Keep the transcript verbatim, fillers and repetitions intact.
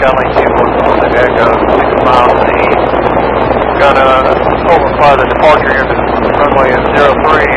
Skylink two four four Lima Echo, six miles to the east. Gonna overfly the departure into runway zero three